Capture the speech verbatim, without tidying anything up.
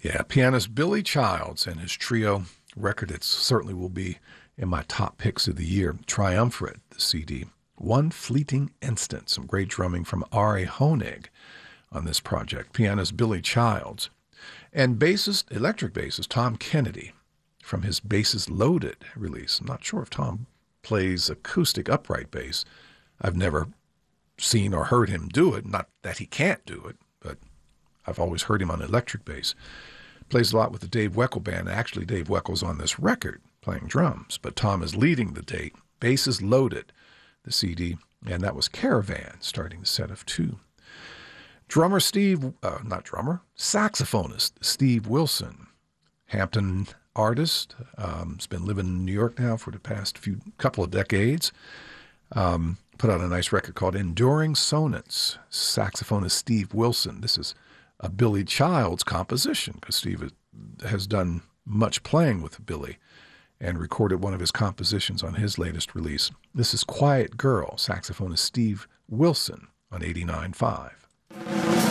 Yeah, pianist Billy Childs and his trio record, it certainly will be in my top picks of the year. Triumvirate, the C D. One Fleeting Instant, some great drumming from Ari Honig on this project. Pianist Billy Childs. And bassist, electric bassist, Tom Kennedy from his Basses Loaded release. I'm not sure if Tom plays acoustic upright bass. I've never seen or heard him do it. Not that he can't do it, but I've always heard him on electric bass. Plays a lot with the Dave Weckl Band. Actually, Dave Weckle's on this record playing drums, but Tom is leading the date. Basses Loaded, the C D, and that was Caravan, starting the set of two. Drummer Steve, uh, not drummer, saxophonist Steve Wilson, Hampton artist, um, has been living in New York now for the past few couple of decades. Um, put out a nice record called Enduring Sonnets. Saxophonist Steve Wilson. This is a Billy Childs composition because Steve has done much playing with Billy and recorded one of his compositions on his latest release. This is Quiet Girl, saxophonist Steve Wilson on eighty-nine point five.